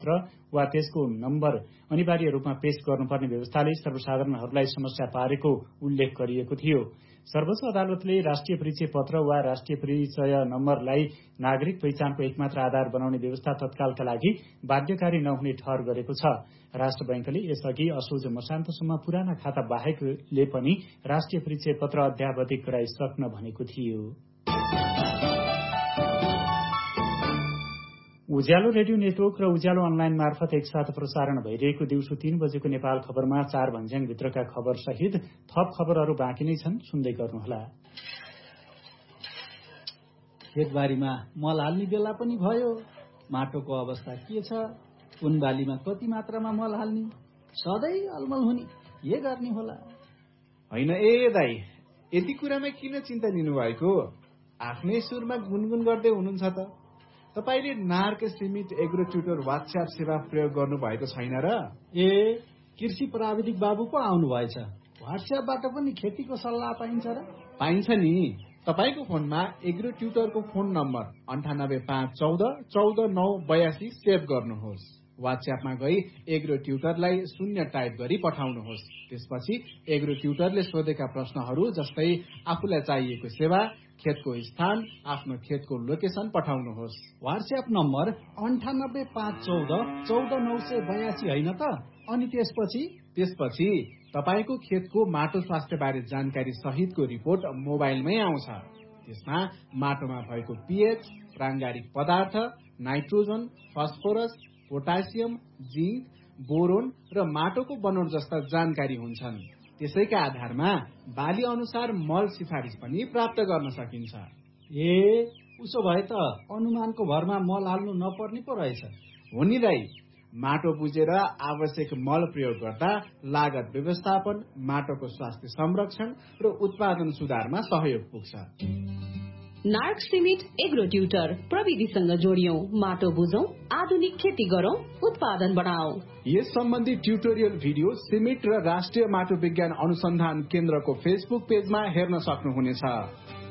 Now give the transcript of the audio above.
पत्र वा त्यसको नम्बर अनिवार्य रूपमा पेश गर्नुपर्ने व्यवस्थाले सर्वसाधारणहरूलाई समस्या पारेको उल्लेख गरिएको थियो। सर्वोच्च अदालतले राष्ट्रिय परिचय पत्र वा राष्ट्रिय परिचय नम्बरलाई नागरिक पहिचानको एकमात्र आधार बनाउने व्यवस्था तत्कालका लागि बाध्यकारी नहुने ठहर गरेको छ। राष्ट्र बैंकले यसअघि असोज मसान्तसम्म पुराना खाता बाहेकले पनि राष्ट्रिय परिचय पत्र अद्यावधिक गराइसक्न भनेको थियो। उज्यालो रेडियो नेटवर्क र उज्यालो अनलाइन मार्फत एकसाथ प्रसारण भइरहेको दिउँसो 3 बजेको नेपाल खबरमा 4 भन्ज्याङभित्रका खबर सहित थप खबरहरू बाँकी नै छन्, सुन्दै गर्नुहोला। खेतबारीमा मल हाल्ने बेला पनि भयो। माटोको अवस्था के छ? कुन बालीमा कति मात्रामा मल हाल्ने? सधैँ अलमल हुने के गर्ने होला? होइन ए दाइ, यति कुरामा किन चिन्ता लिनुभएको? आफ्नै सुरमा गुनगुन गर्दै हुनुहुन्छ त। तपाईले नार्क सिमिट एग्रो ट्युटर व्हाट्सएप सेवा प्रयोग गर्नुभएको छैन र? ए, कृषि प्राविधिक बाबु पो आउनु भएछ। व्हाट्सएपबाट पनि खेतीको सल्लाह पाइन्छ र? पाइन्छ नि। तपाईको फोनमा एग्रो ट्युटरको फोन नम्बर 9851414982 सेभ गर्नुहोस्। व्हाट्सएपमा गई एग्रो ट्युटरलाई 0 टाइप गरी पठाउनुहोस्। त्यसपछि एग्रो ट्युटरले सोधेका प्रश्नहरू जस्तै आफूलाई चाहिएको सेवा, खेतको स्थान, आफ्नो खेतको लोकेसन पठाउनुहोस्। व्हाट्सएप नम्बर 9851414982 होइन त? अनि त्यसपछि तपाईको खेतको माटो स्वास्थ्य बारे जानकारी सहितको रिपोर्ट मोबाइलमै आउँछ। त्यसमा माटोमा भएको पीएच, प्राङ्गारिक पदार्थ, nitrogen, phosphorus, potassium, zinc, boron र माटोको बनोट जस्ता जानकारी हुन्छन्। त्यसैका आधारमा बाली अनुसार मल सिफारिस पनि प्राप्त गर्न सकिन्छ। ए, उसो भए त अनुमानको भरमा मल हाल्नु नपर्ने पो रहेछ। हो नि दाइ, माटो बुझेर आवश्यक मल प्रयोग गर्दा लागत व्यवस्थापन, माटोको स्वास्थ्य संरक्षण र उत्पादन सुधारमा सहयोग पुग्छ। नार्क सिमिट एग्रो ट्युटर प्रविधिसँग जोडियौं, माटो बुझौं, आधुनिक खेती गरौं, उत्पादन बढाऊ। यस सम्बन्धी ट्युटोरियल भिडियो सिमिट र राष्ट्रिय माटो विज्ञान अनुसन्धान केन्द्रको फेसबुक पेजमा हेर्न सक्नुहुनेछ।